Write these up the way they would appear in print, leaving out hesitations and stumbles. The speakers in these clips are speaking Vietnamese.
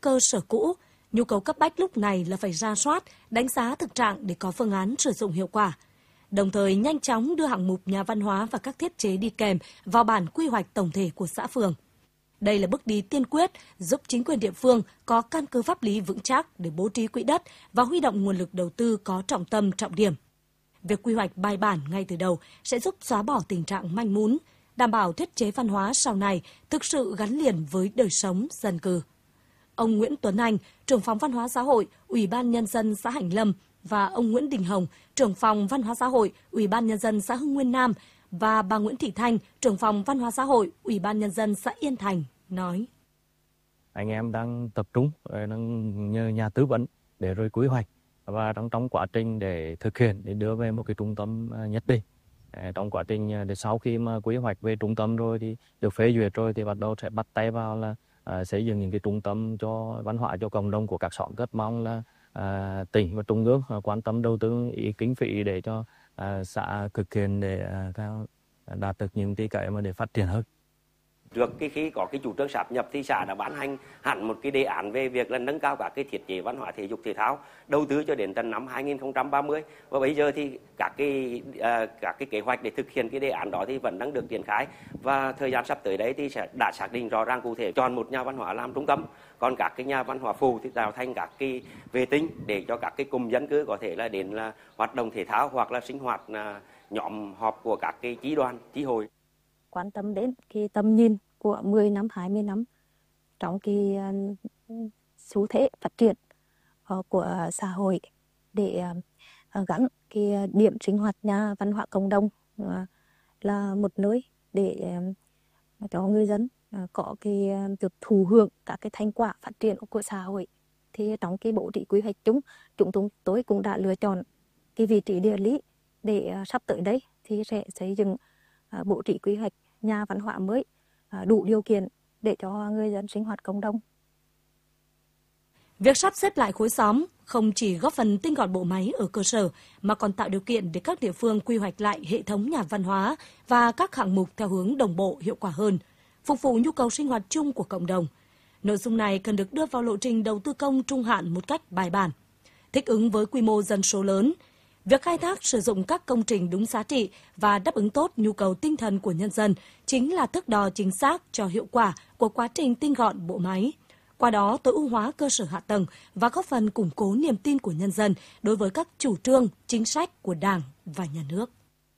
cơ sở cũ. Nhu cầu cấp bách lúc này là phải rà soát, đánh giá thực trạng để có phương án sử dụng hiệu quả. Đồng thời nhanh chóng đưa hạng mục nhà văn hóa và các thiết chế đi kèm vào bản quy hoạch tổng thể của xã phường. Đây là bước đi tiên quyết giúp chính quyền địa phương có căn cứ pháp lý vững chắc để bố trí quỹ đất và huy động nguồn lực đầu tư có trọng tâm trọng điểm. Việc quy hoạch bài bản ngay từ đầu sẽ giúp xóa bỏ tình trạng manh mún, đảm bảo thiết chế văn hóa sau này thực sự gắn liền với đời sống dân cư. Ông Nguyễn Tuấn Anh, trưởng phòng văn hóa xã hội, Ủy ban Nhân dân xã Hành Lâm và ông Nguyễn Đình Hồng, trưởng phòng văn hóa xã hội, Ủy ban Nhân dân xã Hưng Nguyên Nam và bà Nguyễn Thị Thanh, trưởng phòng văn hóa xã hội, Ủy ban Nhân dân xã Yên Thành nói: Anh em đang tập trung, đang nhờ nhà tư vấn để rồi quy hoạch và trong quá trình để thực hiện để đưa về một cái trung tâm nhất định. Trong quá trình để sau khi mà quy hoạch về trung tâm rồi thì được phê duyệt rồi thì bắt đầu sẽ bắt tay vào là xây dựng những cái trung tâm cho văn hóa cho cộng đồng của các xóm. Rất mong là tỉnh và trung ương quan tâm đầu tư ý kinh phí để cho xã thực hiện để đạt được những cái mà để phát triển hơn. Trước khi có cái chủ trương sáp nhập thì xã đã ban hành hẳn một cái đề án về việc là nâng cao các cái thiết chế văn hóa thể dục thể thao, đầu tư cho đến tận năm 2030 và bây giờ thì các cái kế hoạch để thực hiện cái đề án đó thì vẫn đang được triển khai và thời gian sắp tới đấy thì sẽ đã xác định rõ ràng cụ thể chọn một nhà văn hóa làm trung tâm, còn các cái nhà văn hóa phụ thì tạo thành các cái vệ tinh để cho các cái cụm dân cư có thể là đến là hoạt động thể thao hoặc là sinh hoạt nhóm họp của các cái chi đoàn chi hội. Quan tâm đến cái tầm nhìn của 10 năm, 20 năm trong cái xu thế phát triển của xã hội để gắn cái điểm sinh hoạt nhà văn hóa cộng đồng là một nơi để cho người dân có cái được thụ hưởng các cái thành quả phát triển của xã hội. Thì trong cái bố trí quy hoạch chung, chúng tôi cũng đã lựa chọn cái vị trí địa lý để sắp tới đây thì sẽ xây dựng bố trí quy hoạch nhà văn hóa mới đủ điều kiện để cho người dân sinh hoạt cộng đồng. Việc sắp xếp lại khối xóm không chỉ góp phần tinh gọn bộ máy ở cơ sở mà còn tạo điều kiện để các địa phương quy hoạch lại hệ thống nhà văn hóa và các hạng mục theo hướng đồng bộ hiệu quả hơn, phục vụ nhu cầu sinh hoạt chung của cộng đồng. Nội dung này cần được đưa vào lộ trình đầu tư công trung hạn một cách bài bản, thích ứng với quy mô dân số lớn. Việc khai thác sử dụng các công trình đúng giá trị và đáp ứng tốt nhu cầu tinh thần của nhân dân chính là thước đo chính xác cho hiệu quả của quá trình tinh gọn bộ máy. Qua đó tối ưu hóa cơ sở hạ tầng và góp phần củng cố niềm tin của nhân dân đối với các chủ trương, chính sách của Đảng và Nhà nước.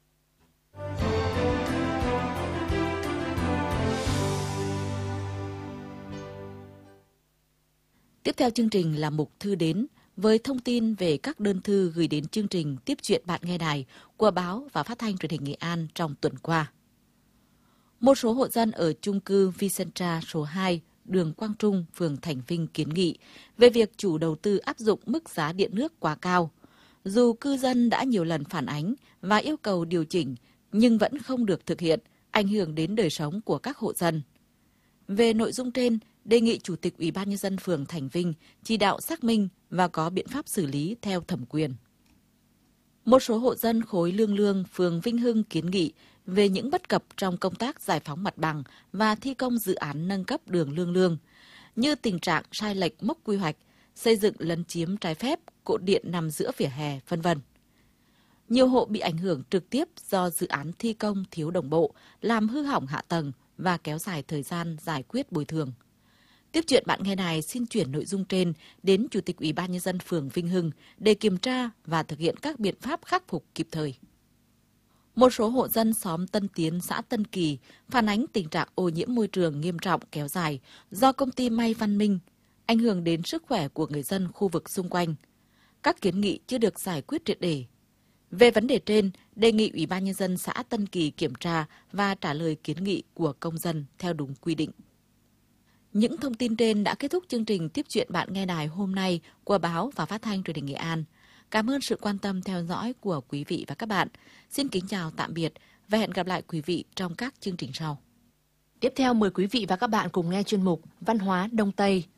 Tiếp theo chương trình là mục thư đến với thông tin về các đơn thư gửi đến chương trình Tiếp chuyện bạn nghe đài của báo và phát thanh truyền hình Nghệ An trong tuần qua. Một số hộ dân ở chung cư Vicentra số 2, đường Quang Trung, phường Thành Vinh kiến nghị về việc chủ đầu tư áp dụng mức giá điện nước quá cao. Dù cư dân đã nhiều lần phản ánh và yêu cầu điều chỉnh nhưng vẫn không được thực hiện, ảnh hưởng đến đời sống của các hộ dân. Về nội dung trên, đề nghị Chủ tịch Ủy ban Nhân dân phường Thành Vinh chỉ đạo xác minh và có biện pháp xử lý theo thẩm quyền. Một số hộ dân khối Lương Lương, phường Vinh Hưng kiến nghị về những bất cập trong công tác giải phóng mặt bằng và thi công dự án nâng cấp đường Lương Lương, như tình trạng sai lệch mốc quy hoạch, xây dựng lấn chiếm trái phép, cột điện nằm giữa vỉa hè, v.v. Nhiều hộ bị ảnh hưởng trực tiếp do dự án thi công thiếu đồng bộ, làm hư hỏng hạ tầng và kéo dài thời gian giải quyết bồi thường. Tiếp chuyện bạn nghe đài xin chuyển nội dung trên đến Chủ tịch Ủy ban Nhân dân phường Vinh Hưng để kiểm tra và thực hiện các biện pháp khắc phục kịp thời. Một số hộ dân xóm Tân Tiến, xã Tân Kỳ phản ánh tình trạng ô nhiễm môi trường nghiêm trọng kéo dài do công ty may Văn Minh, ảnh hưởng đến sức khỏe của người dân khu vực xung quanh. Các kiến nghị chưa được giải quyết triệt để. Về vấn đề trên, đề nghị Ủy ban Nhân dân xã Tân Kỳ kiểm tra và trả lời kiến nghị của công dân theo đúng quy định. Những thông tin trên đã kết thúc chương trình Tiếp chuyện bạn nghe đài hôm nay của báo và phát thanh truyền hình Nghệ An. Cảm ơn sự quan tâm theo dõi của quý vị và các bạn. Xin kính chào tạm biệt và hẹn gặp lại quý vị trong các chương trình sau. Tiếp theo mời quý vị và các bạn cùng nghe chuyên mục Văn hóa Đông Tây